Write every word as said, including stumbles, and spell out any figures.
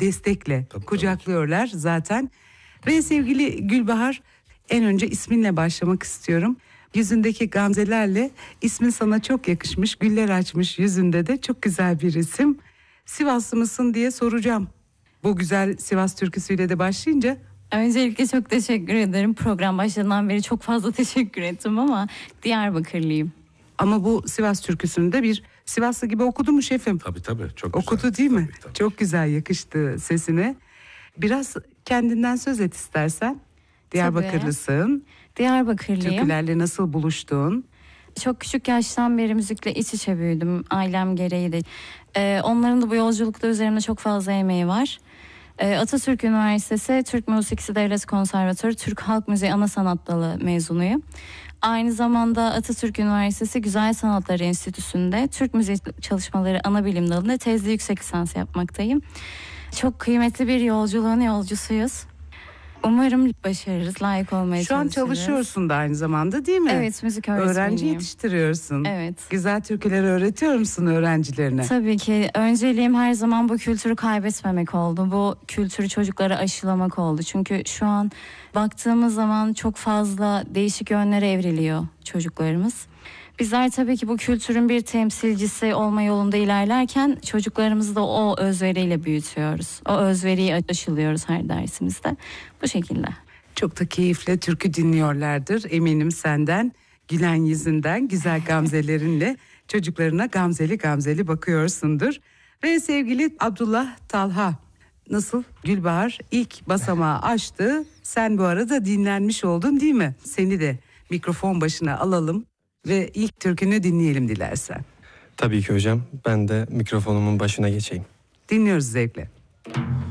destekle Tabii, kucaklıyorlar zaten. Ve sevgili Gülbahar, en önce isminle başlamak istiyorum. Yüzündeki gamzelerle ismin sana çok yakışmış, güller açmış yüzünde de, çok güzel bir isim. Sivaslı mısın diye soracağım. Bu güzel Sivas türküsüyle de başlayınca. Öncelikle çok teşekkür ederim. Program başladığından beri çok fazla teşekkür ettim ama Diyarbakırlıyım. Ama bu Sivas türküsünü de bir Sivaslı gibi okudu mu şefim? Tabii tabii, çok Okudu güzel. değil mi? Tabii, tabii. Çok güzel yakıştı sesine. Biraz kendinden söz et istersen. Diyarbakırlısın. Diyarbakırlıyım. Türkülerle nasıl buluştun? Çok küçük yaştan beri müzikle iç içe büyüdüm. Ailem gereği de. Ee, onların da bu yolculukta üzerimde çok fazla emeği var. Ee, Atatürk Üniversitesi Türk Müziği Devlet Konservatörü Türk Halk Müziği Ana Sanat Dalı mezunuyum. Aynı zamanda Atatürk Üniversitesi Güzel Sanatlar Enstitüsü'nde Türk Müziği Çalışmaları Ana Bilim Dalı'nda tezli yüksek lisans yapmaktayım. Çok kıymetli bir yolculuğun yolcusuyuz. Umarım başarırız, layık olmaya Şu an çalışırız. çalışıyorsun da aynı zamanda değil mi? Evet, müzik öğretmeniyim. Öğrenci yetiştiriyorsun. Evet. Güzel türküleri öğretiyor musun öğrencilerine? Tabii ki. Önceliğim her zaman bu kültürü kaybetmemek oldu. Bu kültürü çocuklara aşılamak oldu. Çünkü şu an baktığımız zaman çok fazla değişik yönlere evriliyor çocuklarımız. Bizler tabii ki bu kültürün bir temsilcisi olma yolunda ilerlerken çocuklarımızı da o özveriyle büyütüyoruz. O özveriyi aşılıyoruz her dersimizde. Bu şekilde. Çok da keyifle türkü dinliyorlardır eminim senden. Gülen yüzünden, güzel gamzelerinle çocuklarına gamzeli gamzeli bakıyorsundur. Ve sevgili Abdullah Talha, nasıl? Gülbahar ilk basamağı açtı. Sen bu arada dinlenmiş oldun değil mi? Seni de mikrofon başına alalım ve ilk türkünü dinleyelim dilersen. Tabii ki hocam. Ben de mikrofonumun başına geçeyim. Dinliyoruz zevkle.